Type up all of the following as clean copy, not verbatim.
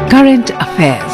Current Affairs.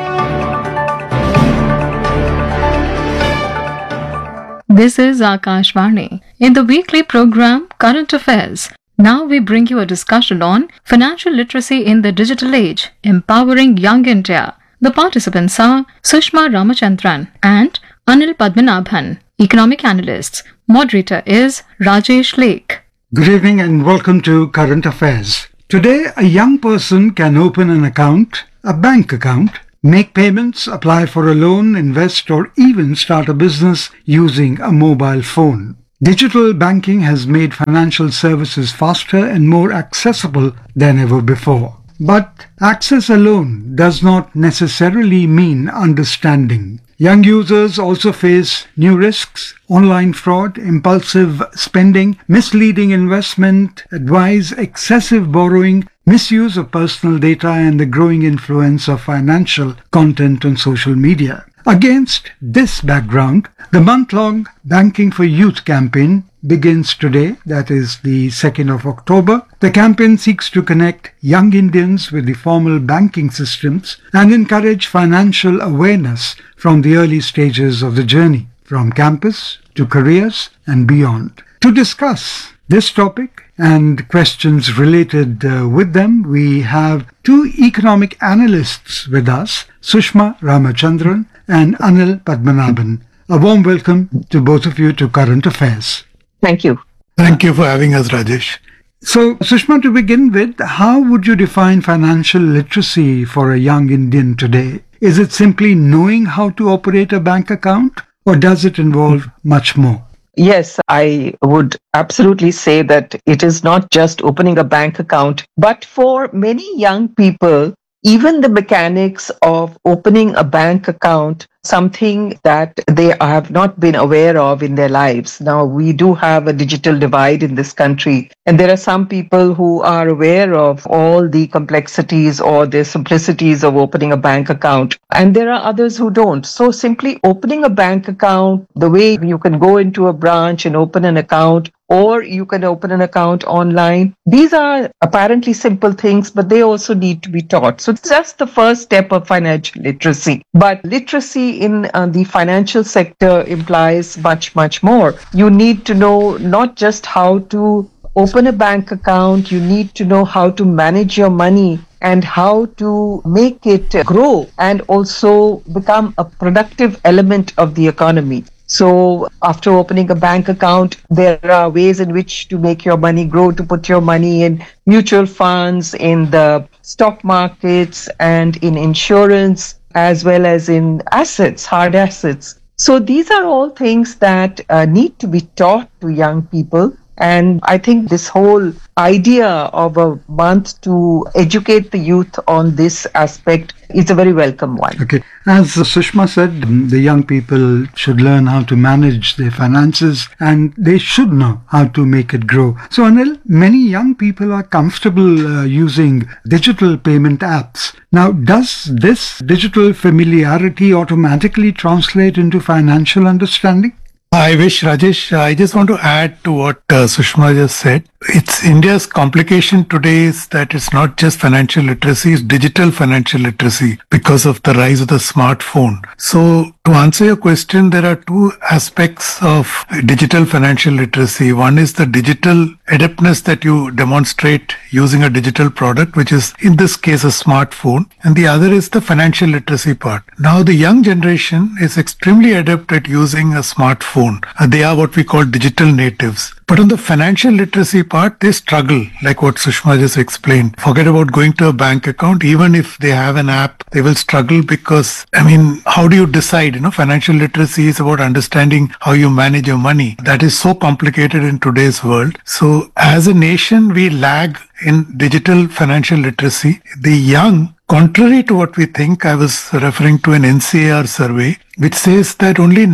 This is Akashvani. In the weekly program Current Affairs, now we bring you a discussion on financial literacy in the digital age, empowering young India. The participants are Sushma Ramachandran and Anil Padmanabhan, economic analysts. Moderator is Rajesh Lake. Good evening and welcome to Current Affairs. Today, a young person can open an account, a bank account, make payments, apply for a loan, invest, or even start a business using a mobile phone. Digital banking has made financial services faster and more accessible than ever before. But access alone does not necessarily mean understanding. Young users also face new risks: online fraud, impulsive spending, misleading investment advice, excessive borrowing, misuse of personal data, and the growing influence of financial content on social media. Against this background, the month-long Banking for Youth campaign begins today, that is the 2nd of October. The campaign seeks to connect young Indians with the formal banking systems and encourage financial awareness from the early stages of the journey, from campus to careers and beyond. To discuss this topic and questions related with them, we have two economic analysts with us, Sushma Ramachandran and Anil Padmanabhan. A warm welcome to both of you to Current Affairs. Thank you. Thank you for having us, Rajesh. So, Sushma, to begin with, how would you define financial literacy for a young Indian today? Is it simply knowing how to operate a bank account, or does it involve much more? Yes, I would absolutely say that it is not just opening a bank account, but for many young people, even the mechanics of opening a bank account, something that they have not been aware of in their lives. Now, we do have a digital divide in this country, and there are some people who are aware of all the complexities or the simplicities of opening a bank account, and there are others who don't. So simply opening a bank account, the way you can go into a branch and open an account, or you can open an account online. These are apparently simple things, but they also need to be taught. So it's just the first step of financial literacy. But literacy in the financial sector implies much, much more. You need to know not just how to open a bank account, you need to know how to manage your money and how to make it grow and also become a productive element of the economy. So after opening a bank account, there are ways in which to make your money grow, to put your money in mutual funds, in the stock markets, and in insurance, as well as in assets, hard assets. So these are all things that need to be taught to young people. And I think this whole idea of a month to educate the youth on this aspect is a very welcome one. Okay. As Sushma said, the young people should learn how to manage their finances and they should know how to make it grow. So Anil, many young people are comfortable using digital payment apps. Now, does this digital familiarity automatically translate into financial understanding? I wish, Rajesh, I just want to add to what Sushma just said. It's India's complication today is that it's not just financial literacy, it's digital financial literacy because of the rise of the smartphone. So to answer your question, there are two aspects of digital financial literacy. One is the digital adeptness that you demonstrate using a digital product, which is in this case a smartphone. And the other is the financial literacy part. Now the young generation is extremely adept at using a smartphone. They are what we call digital natives. But on the financial literacy part, they struggle, like what Sushma just explained. Forget about going to a bank account. Even if they have an app, they will struggle because, how do you decide? Financial literacy is about understanding how you manage your money. That is so complicated in today's world. So as a nation, we lag in digital financial literacy. The young, contrary to what we think, I was referring to an NCAR survey, which says that only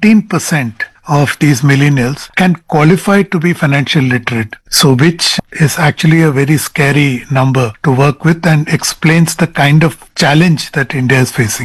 19% of these millennials can qualify to be financial literate. So which is actually a very scary number to work with and explains the kind of challenge that India is facing.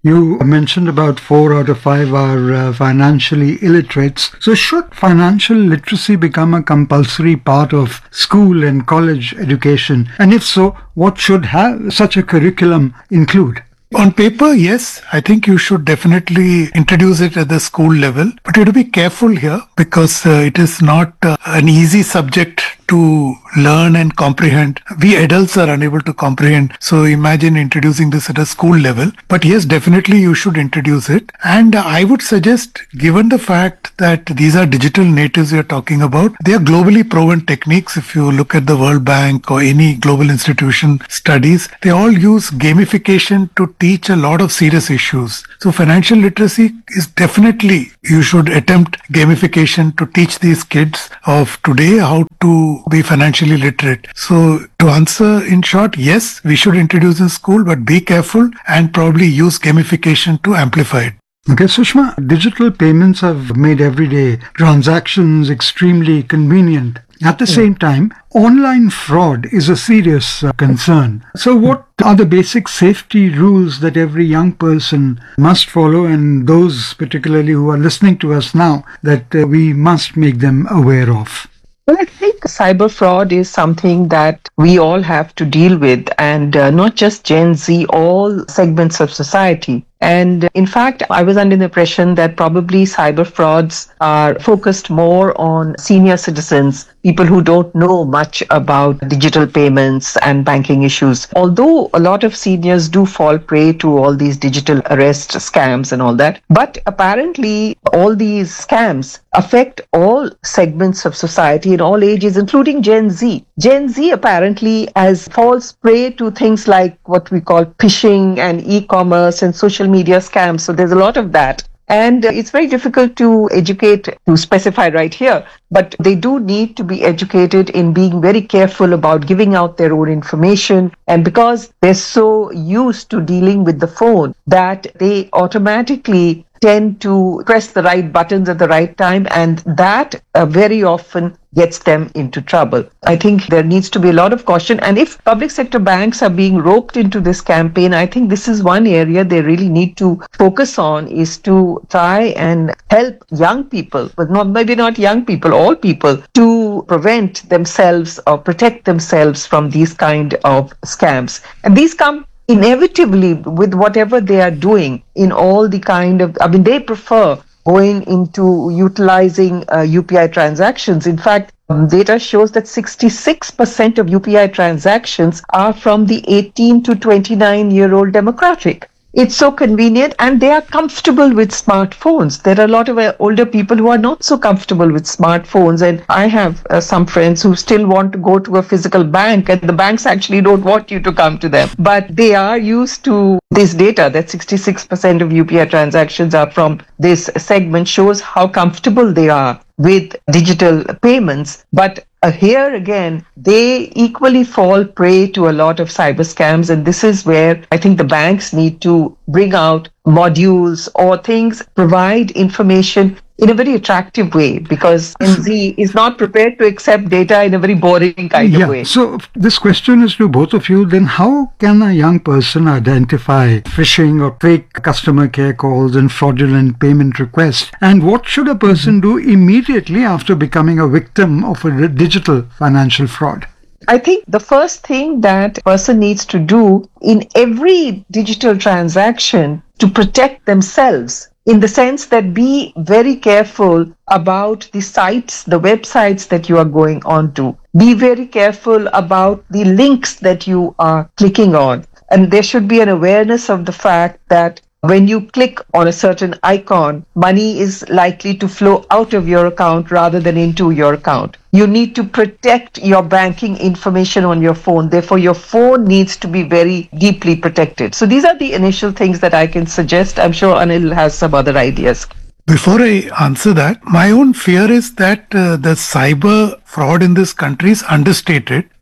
You mentioned about 4 out of 5 are financially illiterates. So should financial literacy become a compulsory part of school and college education? And if so, what should have such a curriculum include? On paper, yes, I think you should definitely introduce it at the school level. But you have to be careful here because it is not an easy subject to learn and comprehend. We adults are unable to comprehend. So imagine introducing this at a school level. But yes, definitely you should introduce it. And I would suggest, given the fact that these are digital natives we are talking about, they are globally proven techniques. If you look at the World Bank or any global institution studies, they all use gamification to teach a lot of serious issues. So financial literacy is definitely, you should attempt gamification to teach these kids of today how to be financially literate. So to answer in short, yes, we should introduce in school, but be careful and probably use gamification to amplify it. Okay, Sushma, digital payments have made everyday transactions extremely convenient. At the same time, online fraud is a serious concern. So what are the basic safety rules that every young person must follow, and those particularly who are listening to us now, that we must make them aware of? Well, I think cyber fraud is something that we all have to deal with, and not just Gen Z, all segments of society. And in fact, I was under the impression that probably cyber frauds are focused more on senior citizens, people who don't know much about digital payments and banking issues. Although a lot of seniors do fall prey to all these digital arrest scams and all that. But apparently, all these scams affect all segments of society in all ages, including Gen Z. Gen Z apparently falls prey to things like what we call phishing and e-commerce and social media scams. So there's a lot of that. And it's very difficult to educate, to specify right here, but they do need to be educated in being very careful about giving out their own information. And because they're so used to dealing with the phone that they automatically tend to press the right buttons at the right time, and that very often gets them into trouble. I think there needs to be a lot of caution, and if public sector banks are being roped into this campaign, I think this is one area they really need to focus on, is to try and help young people, but maybe not young people, all people, to prevent themselves or protect themselves from these kind of scams. And these come inevitably with whatever they are doing in all the kind of, they prefer going into utilizing UPI transactions. In fact, data shows that 66% of UPI transactions are from the 18 to 29-year-old demographic. It's so convenient, and they are comfortable with smartphones. There are a lot of older people who are not so comfortable with smartphones, and I have some friends who still want to go to a physical bank, and the banks actually don't want you to come to them. But they are used to this data, that 66% of UPI transactions are from this segment, shows how comfortable they are with digital payments. But here again, they equally fall prey to a lot of cyber scams. And this is where I think the banks need to bring out modules or things, provide information in a very attractive way, because Gen Z is not prepared to accept data in a very boring kind of way. So this question is to both of you. Then how can a young person identify phishing or fake customer care calls and fraudulent payment requests? And what should a person do immediately after becoming a victim of a digital financial fraud? I think the first thing that a person needs to do in every digital transaction to protect themselves, in the sense that be very careful about the sites, the websites that you are going on to. Be very careful about the links that you are clicking on. And there should be an awareness of the fact that when you click on a certain icon, money is likely to flow out of your account rather than into your account. You need to protect your banking information on your phone. Therefore, your phone needs to be very deeply protected. So these are the initial things that I can suggest. I'm sure Anil has some other ideas. Before I answer that, my own fear is that the cyber fraud in this country is understated,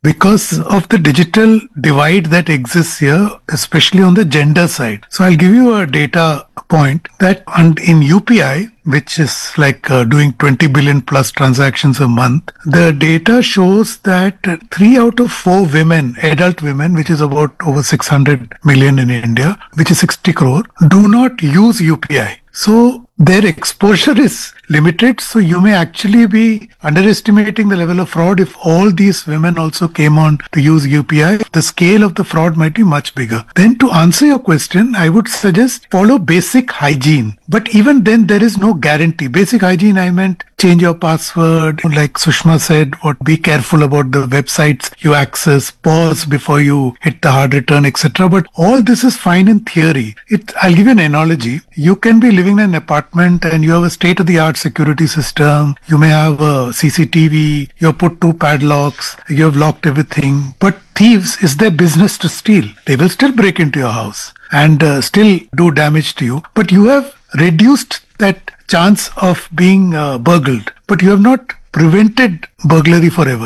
because of the digital divide that exists here, especially on the gender side. So I'll give you a data point that in UPI, which is like doing 20 billion plus transactions a month, the data shows that 3 out of 4 women, adult women, which is about over 600 million in India, which is 60 crore, do not use UPI. So their exposure is limited. So you may actually be underestimating the level of fraud. If all these women also came on to use UPI, the scale of the fraud might be much bigger. Then to answer your question, I would suggest follow basic hygiene. But even then, there is no guarantee. Basic hygiene, I meant change your password. Like Sushma said, be careful about the websites you access, pause before you hit the hard return, etc. But all this is fine in theory. I'll give you an analogy. You can be living in an apartment and you have a state-of-the-art security system. You may have a CCTV. You have put 2 padlocks. You have locked everything. But thieves, is their business to steal. They will still break into your house and still do damage to you. But you have reduced that chance of being burgled. But you have not prevented burglary forever.